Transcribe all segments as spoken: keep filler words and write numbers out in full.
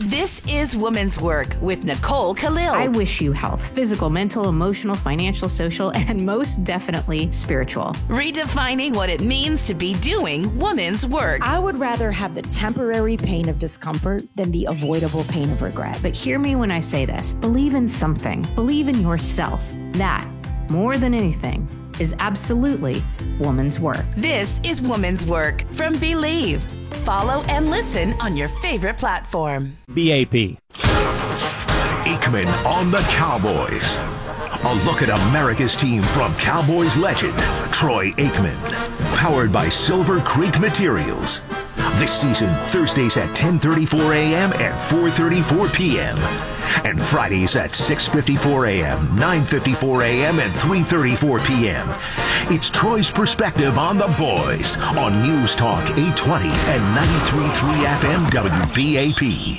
This is Woman's Work with Nicole Khalil. I wish you health, physical, mental, emotional, financial, social, and most definitely spiritual. Redefining what it means to be doing woman's work. I would rather have the temporary pain of discomfort than the avoidable pain of regret. But hear me when I say this. Believe in something. Believe in yourself. That, more than anything, is absolutely woman's work. This is Woman's Work from Believe. Follow and listen on your favorite platform. B A P. Aikman on the Cowboys. A look at America's team from Cowboys legend, Troy Aikman. Powered by Silver Creek Materials. This season, Thursdays at ten thirty-four a.m. and four thirty-four p.m. And Fridays at six fifty-four a.m., nine fifty-four a.m., and three thirty-four p.m. It's Troy's perspective on the boys on News Talk eight twenty and ninety-three point three F M W B A P.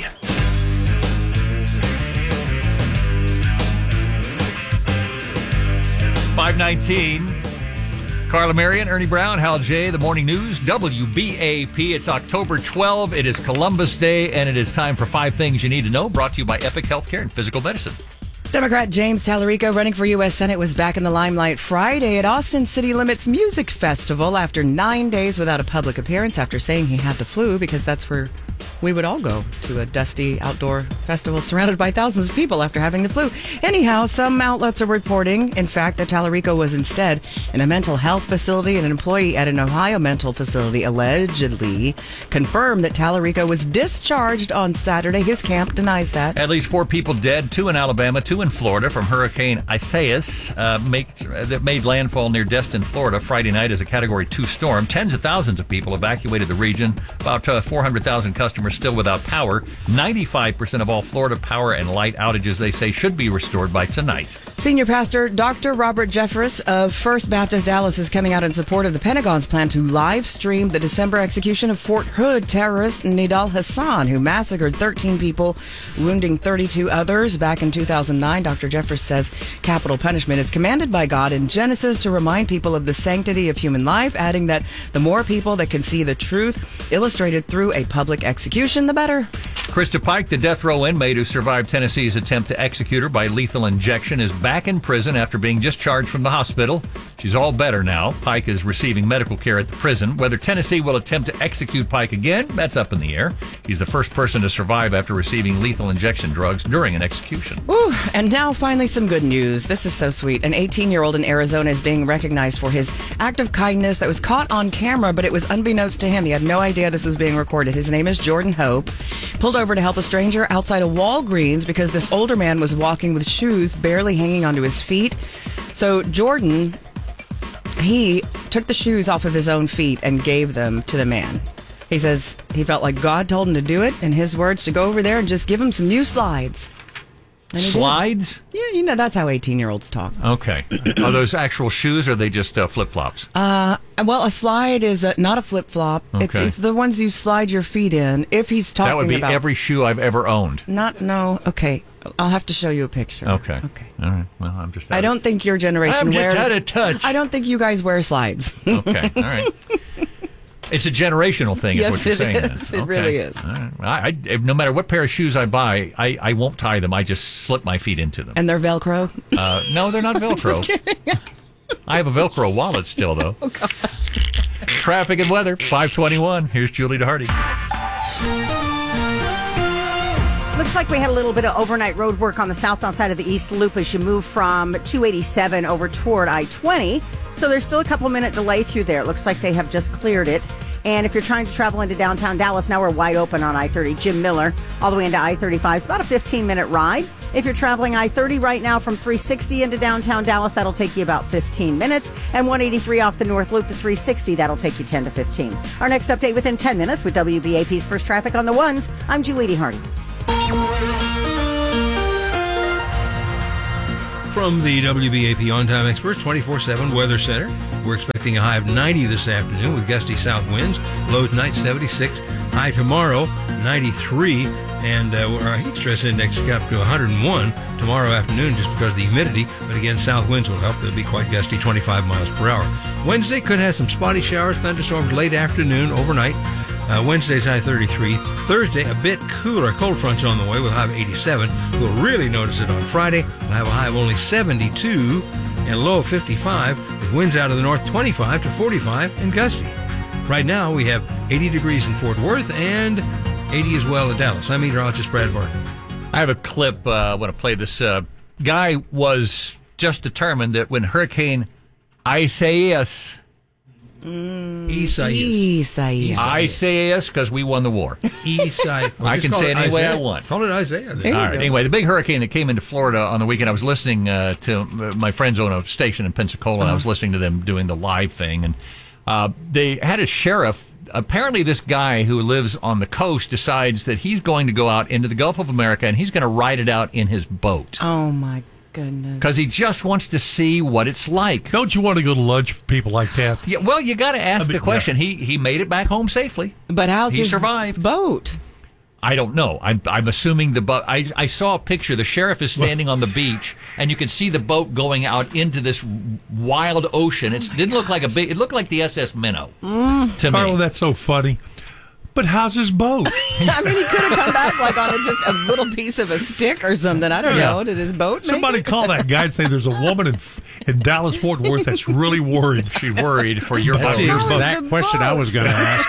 five nineteen. Carla Marion, Ernie Brown, Hal J., The Morning News, W B A P. It's October twelfth. It is Columbus Day, and it is time for Five Things You Need to Know, brought to you by Epic Healthcare and Physical Medicine. Democrat James Tallarico, running for U S Senate, was back in the limelight Friday at Austin City Limits Music Festival after nine days without a public appearance after saying he had the flu, because that's where we would all go, to a dusty outdoor festival surrounded by thousands of people after having the flu. Anyhow, some outlets are reporting, in fact, that Tallarico was instead in a mental health facility, and an employee at an Ohio mental facility allegedly confirmed that Tallarico was discharged on Saturday. His camp denies that. At least four people dead, two in Alabama, two in Florida, from Hurricane Isaias uh, make, uh, that made landfall near Destin, Florida, Friday night as a Category two storm. Tens of thousands of people evacuated the region. About uh, four hundred thousand customers still without power. ninety-five percent of all Florida power and light outages, they say, should be restored by tonight. Senior pastor Doctor Robert Jeffress of First Baptist Dallas is coming out in support of the Pentagon's plan to live stream the December execution of Fort Hood terrorist Nidal Hassan, who massacred thirteen people, wounding thirty-two others back in two thousand nine. Doctor Jeffress says capital punishment is commanded by God in Genesis to remind people of the sanctity of human life, adding that the more people that can see the truth illustrated through a public execution, the better. Krista Pike, the death row inmate who survived Tennessee's attempt to execute her by lethal injection, is back in prison after being discharged from the hospital. She's all better now. Pike is receiving medical care at the prison. Whether Tennessee will attempt to execute Pike again, that's up in the air. He's the first person to survive after receiving lethal injection drugs during an execution. Ooh, and now finally some good news. This is so sweet. An eighteen-year-old in Arizona is being recognized for his act of kindness that was caught on camera, but it was unbeknownst to him. He had no idea this was being recorded. His name is Jordan Hope. Pulled over to help a stranger outside a Walgreens because this older man was walking with shoes barely hanging onto his feet. So Jordan, he took the shoes off of his own feet and gave them to the man. He says he felt like God told him to do it, in his words, to go over there and just give him some new slides. Slides? Yeah, you know, that's how eighteen-year-olds talk. Okay. Are those actual shoes, or are they just uh, flip-flops? Uh, well, a slide is a, not a flip-flop. Okay. It's, it's the ones you slide your feet in. If he's talking about... That would be about, every shoe I've ever owned. Not, no, okay. I'll have to show you a picture. Okay. Okay. All right. Well, I'm just... I don't think your generation I'm wears... just out of touch. I don't think you guys wear slides. Okay. All right. It's a generational thing, yes, is what you're saying. It is. It okay. really is. All right. I, I, no matter what pair of shoes I buy, I, I won't tie them. I just slip my feet into them. And they're Velcro? Uh, no, they're not Velcro. Just kidding. I have a Velcro wallet still, though. Oh, gosh. Traffic and weather, five twenty-one. Here's Julie DeHardy. Looks like we had a little bit of overnight road work on the southbound side of the East Loop as you move from two eighty-seven over toward I twenty. So there's still a couple minute delay through there. It looks like they have just cleared it. And if you're trying to travel into downtown Dallas, now we're wide open on I thirty. Jim Miller all the way into I thirty-five. It's about a fifteen minute ride. If you're traveling I thirty right now from three sixty into downtown Dallas, that'll take you about fifteen minutes. And one eighty-three off the North Loop to three sixty, that'll take you ten to fifteen. Our next update within ten minutes with W B A P's First Traffic on the Ones. I'm Julie DeHardy. From the W B A P On-Time Experts twenty-four seven Weather Center, we're expecting a high of ninety this afternoon with gusty south winds. Low tonight, seventy-six. High tomorrow, ninety-three. And uh, our heat stress index got up to one hundred one tomorrow afternoon just because of the humidity. But again, south winds will help. They'll be quite gusty, twenty-five miles per hour. Wednesday could have some spotty showers, thunderstorms late afternoon, overnight. Uh, Wednesday's high thirty-three. Thursday, a bit cooler. Cold front's on the way with a high of eighty-seven. We'll really notice it on Friday. We'll have a high of only seventy-two and a low of fifty-five. With winds out of the north, twenty-five to forty-five and gusty. Right now, we have eighty degrees in Fort Worth and eighty as well in Dallas. I'm meteorologist Brad Barton. I have a clip. Uh, I want to play this. Uh, guy was just determined that when Hurricane Isaias... Mm, Isaias. Isaias. Isaias, because we won the war. Isaias. Well, I can say it any way I Isaiah. want. Call it Isaiah. Then. All right. Anyway, the big hurricane that came into Florida on the weekend, I was listening uh, to my friends own a station in Pensacola, and I was listening to them doing the live thing, and uh, they had a sheriff. Apparently, this guy who lives on the coast decides that he's going to go out into the Gulf of America, and he's going to ride it out in his boat. Oh, my goodness. Because he just wants to see what it's like. Don't you want to go to lunch with people like that? Yeah, well, you got to ask I mean, the question. yeah. He he made it back home safely. But how's he his survived? boat? I don't know. I'm I'm assuming the boat. I I saw a picture. The sheriff is standing on the beach, and you can see the boat going out into this wild ocean. It didn't look like a big. It looked like the S S Minnow Mm. to Carlo, me. that's so funny. But how's his boat? I mean, he could have come back like on a, just a little piece of a stick or something. I don't Yeah. know. Did his boat make Somebody it? call that guy and say there's a woman in in Dallas Fort Worth that's really worried. She's worried for your That's boat. the How was exact the question I boat? was going to ask.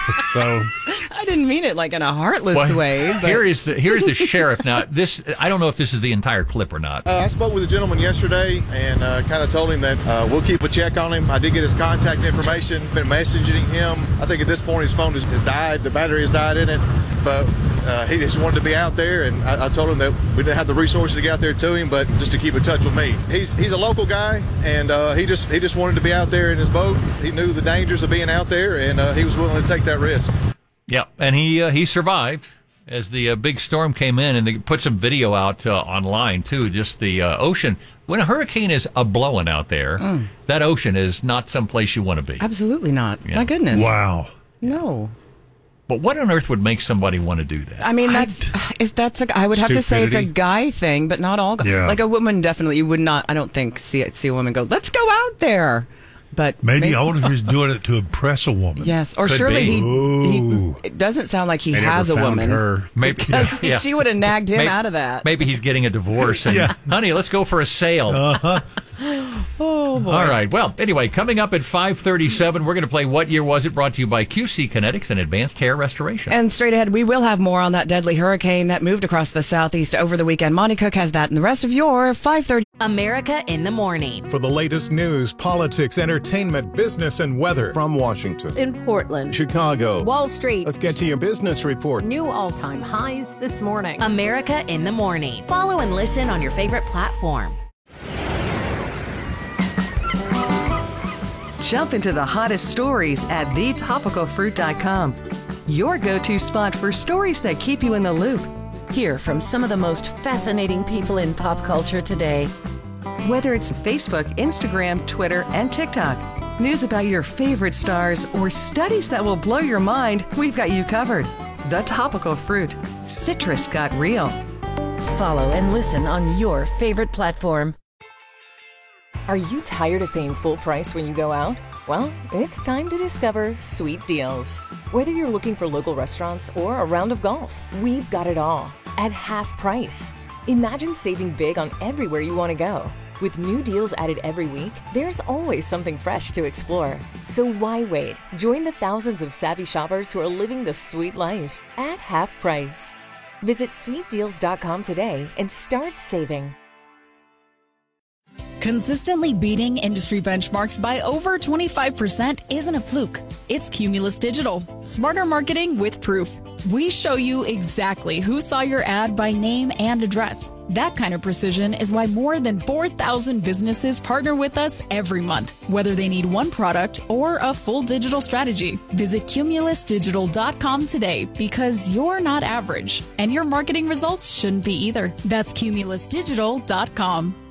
So I didn't mean it like in a heartless Well, way. But Here is the here's the sheriff. Now, this I don't know if this is the entire clip or not. Uh, I spoke with a gentleman yesterday and uh, kind of told him that uh, we'll keep a check on him. I did get his contact information, been messaging him. I think at this point his phone has, has died, the battery has died in it, but uh, he just wanted to be out there, and I, I told him that we didn't have the resources to get out there to him, but just to keep in touch with me. He's he's a local guy, and uh, he just he just wanted to be out there in his boat. He knew the dangers of being out there, and uh, he was willing to take that risk. Yeah, and he uh, he survived as the uh, big storm came in, and they put some video out uh, online too. Just the uh, ocean. When a hurricane is a blowing out there, Mm. that ocean is not someplace you want to be. absolutely not. Yeah. My goodness. wow. No. But what on earth would make somebody want to do that? I mean, that's is that's a, I would have to say it's a Stupidity. guy thing, but not all. Yeah. Like a woman, definitely you would not. I don't think see see a woman go, let's go out there. But Maybe, I wonder if he's doing it to impress a woman. Yes, or Could surely be. he, he. Ooh. It doesn't sound like he They has never a found woman. her. Maybe Because yeah. she would have nagged him Maybe- out of that. Maybe he's getting a divorce. And, Yeah. honey, let's go for a sail. Uh-huh. Oh boy! All right. Well, anyway, coming up at five thirty-seven, we're going to play What Year Was It? Brought to you by Q C Kinetics and Advanced Hair Restoration. And straight ahead, we will have more on that deadly hurricane that moved across the southeast over the weekend. Monty Cook has that, and the rest of your five thirty. America in the morning. For the latest news, politics, entertainment, business, and weather from Washington, In Portland, Chicago, Wall Street, let's get to your business report. new all-time highs this morning. America in the morning. Follow and listen on your favorite platform. Jump into the hottest stories at the topical fruit dot com. Your go-to spot for stories that keep you in the loop. Hear from some of the most fascinating people in pop culture today. Whether it's Facebook, Instagram, Twitter, and TikTok, news about your favorite stars, or studies that will blow your mind, we've got you covered. The Topical Fruit. Citrus got real. Follow and listen on your favorite platform. Are you tired of paying full price when you go out? Well, it's time to discover Sweet Deals. Whether you're looking for local restaurants or a round of golf, we've got it all at half price. Imagine saving big on everywhere you want to go. With new deals added every week, there's always something fresh to explore. So why wait? Join the thousands of savvy shoppers who are living the sweet life at half price. Visit sweet deals dot com today and start saving. Consistently beating industry benchmarks by over twenty-five percent isn't a fluke. It's Cumulus Digital. Smarter marketing with proof. We show you exactly who saw your ad by name and address. That kind of precision is why more than four thousand businesses partner with us every month, whether they need one product or a full digital strategy. Visit cumulus digital dot com today because you're not average, and your marketing results shouldn't be either. That's cumulus digital dot com.